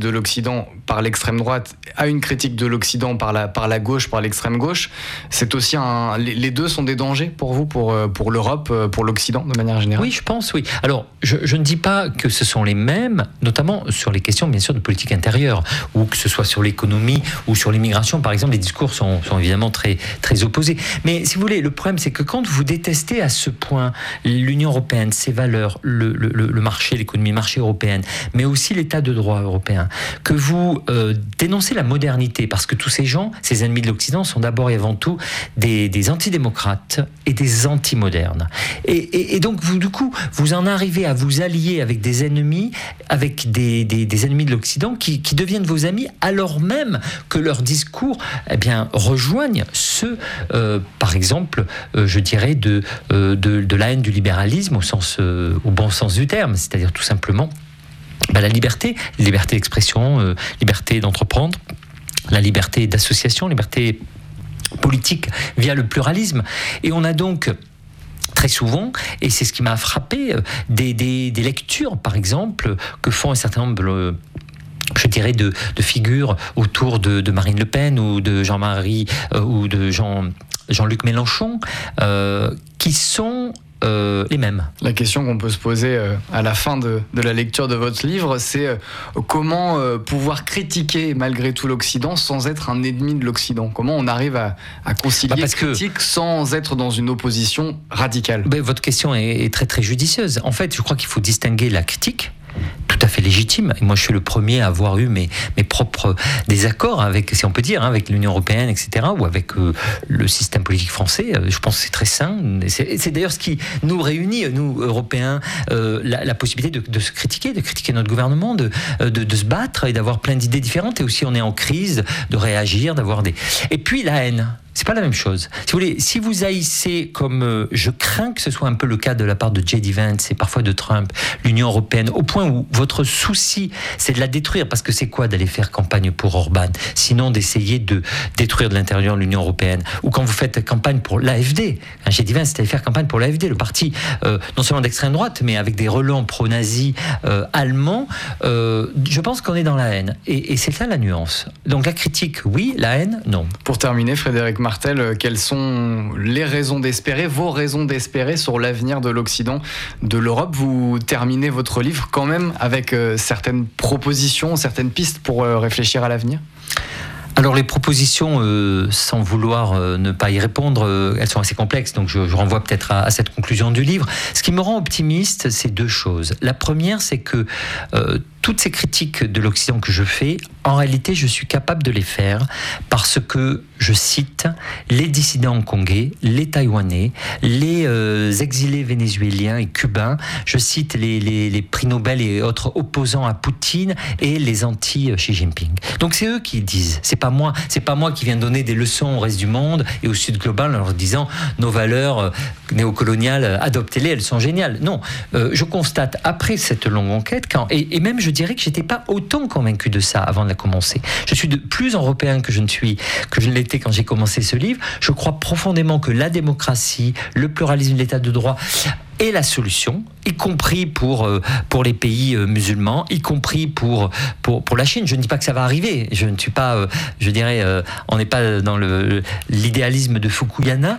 de l'Occident par l'extrême droite à une critique de l'Occident par la gauche, par l'extrême gauche, c'est aussi les deux sont des dangers pour vous, pour l'Europe, pour l'Occident de manière générale? Oui, je pense, oui. Alors, je ne dis pas que ce sont les mêmes, notamment sur les questions, bien sûr, de politique intérieure, ou que ce soit sur l'économie ou sur l'immigration, par exemple, les discours sont évidemment très, très opposés. Mais si vous voulez, le problème, c'est que quand vous détestez à ce point l'Union européenne, ses valeurs, le marché, l'économie, le marché européenne, mais aussi l'état de droit européen, que vous dénoncez la modernité, parce que tous ces gens, ces ennemis de l'Occident, sont d'abord et avant tout des antidémocrates et des antimodernes. Et donc, du coup, vous en arrivez à vous allier avec des ennemis, avec des ennemis de l'Occident qui deviennent vos amis, alors même que leurs discours, rejoignent ceux, par exemple, je dirais, de la haine du libéralisme au bon sens du terme, c'est-à-dire tout simplement la liberté d'expression, liberté d'entreprendre, la liberté d'association, liberté politique via le pluralisme. Et on a donc très souvent, et c'est ce qui m'a frappé, des lectures, par exemple, que font un certain nombre je dirais de figures autour de Marine Le Pen ou de Jean-Marie ou de Jean-Luc Mélenchon, qui sont les mêmes. La question qu'on peut se poser à la fin de la lecture de votre livre, c'est comment pouvoir critiquer malgré tout l'Occident sans être un ennemi de l'Occident. Comment on arrive à concilier critique sans être dans une opposition radicale? Votre question est très très judicieuse. En fait, je crois qu'il faut distinguer la critique, tout à fait légitime. Et moi, je suis le premier à avoir eu mes propres désaccords avec, si on peut dire, avec l'Union européenne, etc., ou avec le système politique français. Je pense que c'est très sain. C'est d'ailleurs ce qui nous réunit, nous, Européens, la possibilité de se critiquer, de critiquer notre gouvernement, de se battre et d'avoir plein d'idées différentes. Et aussi, on est en crise, de réagir, d'avoir des... Et puis, la haine. C'est pas la même chose. Si vous voulez, si vous haïssez, comme je crains que ce soit un peu le cas de la part de J.D. Vance et parfois de Trump, l'Union européenne, au point où votre souci, c'est de la détruire, parce que c'est quoi d'aller faire campagne pour Orban, sinon d'essayer de détruire de l'intérieur l'Union européenne, ou quand vous faites campagne pour l'AfD, J.D. Vance, c'est d'aller faire campagne pour l'AfD, le parti non seulement d'extrême droite, mais avec des relents pro-nazis allemands, je pense qu'on est dans la haine. Et c'est ça la nuance. Donc la critique, oui, la haine, non. Pour terminer, Frédéric Martel, quelles sont les raisons d'espérer, vos raisons d'espérer sur l'avenir de l'Occident, de l'Europe? Vous terminez votre livre quand même avec certaines propositions, certaines pistes pour réfléchir à l'avenir? Alors les propositions, sans vouloir ne pas y répondre, elles sont assez complexes, donc je renvoie peut-être à cette conclusion du livre. Ce qui me rend optimiste, c'est deux choses. La première, c'est que toutes ces critiques de l'Occident que je fais, en réalité, je suis capable de les faire parce que je cite les dissidents hongkongais, les Taïwanais, les exilés vénézuéliens et cubains, je cite les prix Nobel et autres opposants à Poutine et les anti-Xi Jinping. Donc c'est eux qui disent, c'est pas moi qui viens donner des leçons au reste du monde et au Sud global en leur disant nos valeurs néocoloniales, adoptez-les, elles sont géniales. Non, je constate après cette longue enquête, et même je dirais que j'étais pas autant convaincu de ça avant de la commencer. Je suis de plus européen que je ne l'étais quand j'ai commencé ce livre. Je crois profondément que la démocratie, le pluralisme, l'état de droit est la solution, y compris pour les pays musulmans, y compris pour la Chine. Je ne dis pas que ça va arriver. Je ne suis pas, on n'est pas dans l'idéalisme de Fukuyama,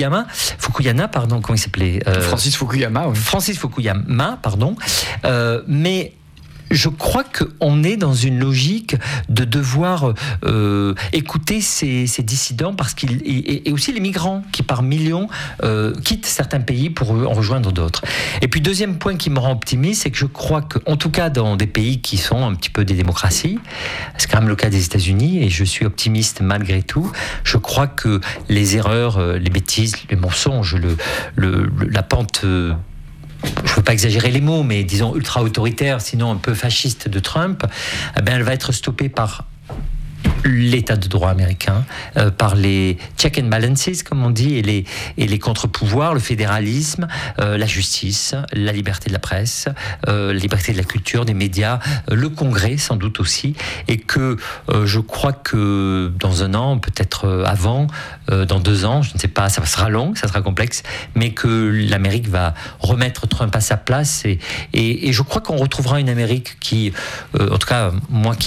pardon, comment il s'appelait Francis Fukuyama. Oui. Francis Fukuyama, pardon. Mais je crois qu'on est dans une logique de devoir écouter ces dissidents et aussi les migrants qui par millions quittent certains pays pour en rejoindre d'autres. Et puis deuxième point qui me rend optimiste, c'est que je crois qu'en tout cas dans des pays qui sont un petit peu des démocraties, c'est quand même le cas des États-Unis et je suis optimiste malgré tout, je crois que les erreurs, les bêtises, les mensonges, la pente... je ne veux pas exagérer les mots, mais disons ultra-autoritaire, sinon un peu fasciste de Trump, elle va être stoppée par l'état de droit américain, par les check and balances, comme on dit, et les contre-pouvoirs, le fédéralisme, la justice, la liberté de la presse, la liberté de la culture, des médias, le Congrès sans doute aussi, et que je crois que dans un an, peut-être avant, dans 2 ans, je ne sais pas, ça sera long, ça sera complexe, mais que l'Amérique va remettre Trump à sa place, et je crois qu'on retrouvera une Amérique qui, en tout cas, moi qui